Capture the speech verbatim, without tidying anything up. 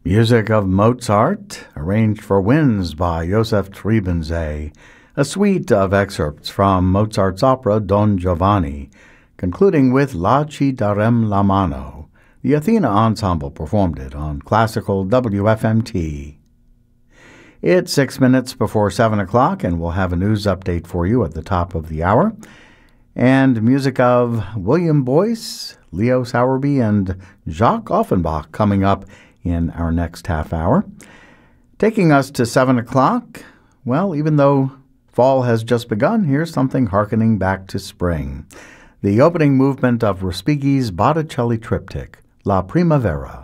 Music of Mozart, arranged for winds by Joseph Trebenzee, a suite of excerpts from Mozart's opera Don Giovanni, concluding with La Ci darem la mano. The Athena Ensemble performed it on classical W F M T. It's six minutes before seven o'clock, and we'll have a news update for you at the top of the hour. And music of William Boyce, Leo Sowerby, and Jacques Offenbach coming up in our next half hour. Taking us to seven o'clock, well, even though fall has just begun, here's something hearkening back to spring. The opening movement of Respighi's Botticelli Triptych, La Primavera.